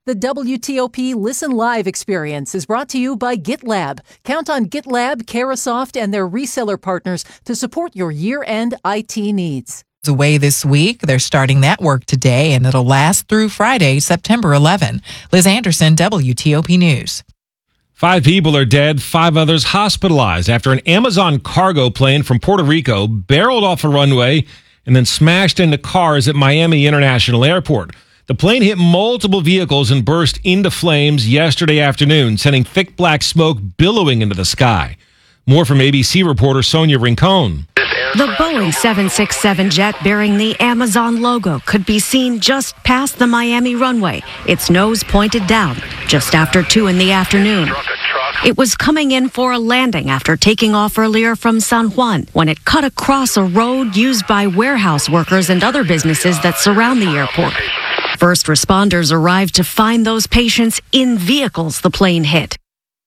The WTOP Listen Live experience is brought to you by GitLab. Count on GitLab, Carahsoft, and their reseller partners to support your year-end IT needs. Away this week. They're starting that work today, and it'll last through Friday, September 11. Liz Anderson, WTOP News. 5 people are dead, 5 others hospitalized after an Amazon cargo plane from Puerto Rico barreled off a runway and then smashed into cars at Miami International Airport. The plane hit multiple vehicles and burst into flames yesterday afternoon, sending thick black smoke billowing into the sky. More from ABC reporter Sonia Rincon. The Boeing 767 jet bearing the Amazon logo could be seen just past the Miami runway, its nose pointed down, just after 2 in the afternoon. It was coming in for a landing after taking off earlier from San Juan when it cut across a road used by warehouse workers and other businesses that surround the airport. First responders arrived to find those patients in vehicles the plane hit.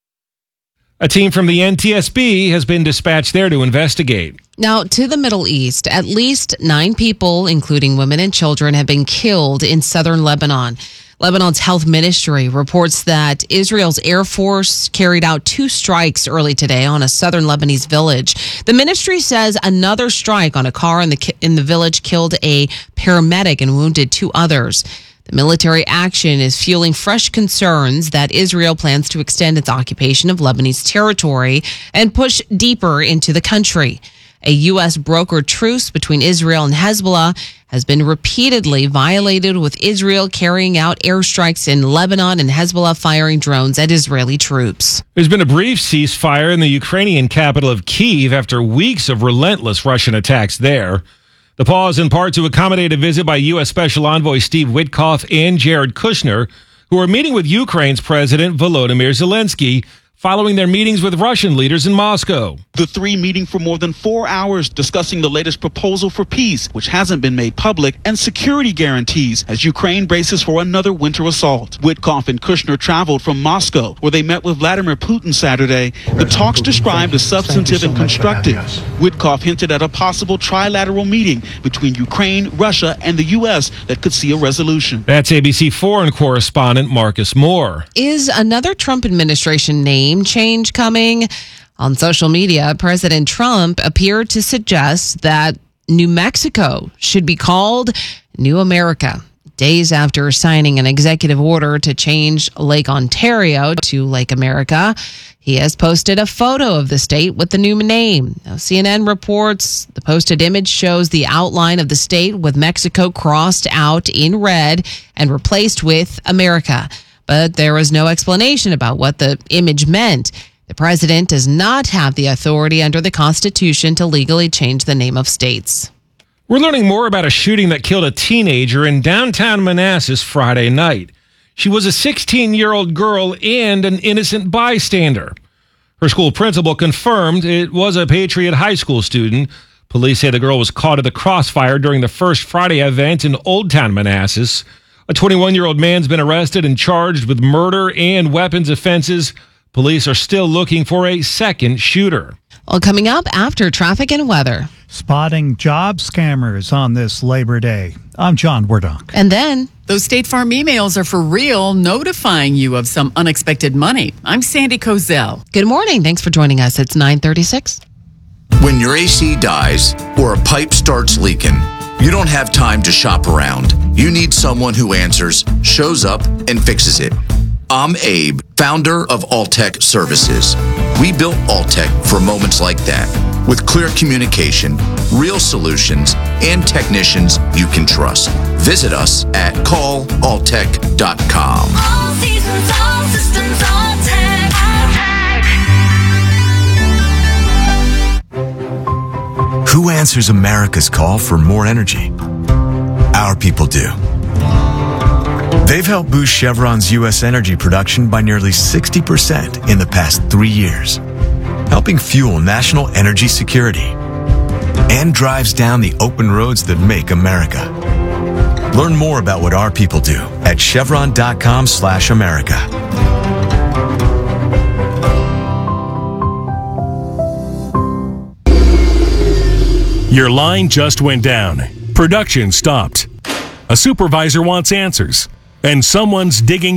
A team from the NTSB has been dispatched there to investigate. Now, to the Middle East, at least 9 people, including women and children, have been killed in southern Lebanon. Lebanon's health ministry reports that Israel's Air Force carried out 2 strikes early today on a southern Lebanese village. The ministry says another strike on a car in the village killed a paramedic and wounded 2 others. The military action is fueling fresh concerns that Israel plans to extend its occupation of Lebanese territory and push deeper into the country. A U.S. brokered truce between Israel and Hezbollah has been repeatedly violated, with Israel carrying out airstrikes in Lebanon and Hezbollah firing drones at Israeli troops. There's been a brief ceasefire in the Ukrainian capital of Kyiv after weeks of relentless Russian attacks there. The pause in part to accommodate a visit by U.S. Special Envoy Steve Witkoff and Jared Kushner, who are meeting with Ukraine's President Volodymyr Zelensky following their meetings with Russian leaders in Moscow. The 3 meeting for more than 4 hours discussing the latest proposal for peace, which hasn't been made public, and security guarantees as Ukraine braces for another winter assault. Witkoff and Kushner traveled from Moscow, where they met with Vladimir Putin Saturday. The talks described as substantive and constructive. Witkoff hinted at a possible trilateral meeting between Ukraine, Russia, and the U.S. that could see a resolution. That's ABC foreign correspondent Marcus Moore. Is another Trump administration name change coming? On social media, President Trump appeared to suggest that New Mexico should be called New America, days after signing an executive order to change Lake Ontario to Lake America. He has posted a photo of the state with the new name. Now, CNN reports the posted image shows the outline of the state with Mexico crossed out in red and replaced with America. But there was no explanation about what the image meant. The president does not have the authority under the Constitution to legally change the name of states. We're learning more about a shooting that killed a teenager in downtown Manassas Friday night. She was a 16-year-old girl and an innocent bystander. Her school principal confirmed it was a Patriot High School student. Police say the girl was caught in the crossfire during the First Friday event in Old Town Manassas. A 21-year-old man's been arrested and charged with murder and weapons offenses. Police are still looking for a second shooter. Well, coming up after traffic and weather. Spotting job scammers on this Labor Day. I'm John Werdonk. And then those State Farm emails are for real, notifying you of some unexpected money. I'm Sandy Kozel. Good morning. Thanks for joining us. It's 9:36. When your AC dies or a pipe starts leaking, you don't have time to shop around. You need someone who answers, shows up, and fixes it. I'm Abe, founder of Alltech Services. We built Alltech for moments like that, with clear communication, real solutions, and technicians you can trust. Visit us at callalltech.com. All seasons, all systems, Alltech. Who answers America's call for more energy? Our people do. They've helped boost Chevron's U.S. energy production by nearly 60% in the past 3 years, helping fuel national energy security, and drives down the open roads that make America. Learn more about what our people do at chevron.com/America. Your line just went down. Production stopped. A supervisor wants answers, and someone's digging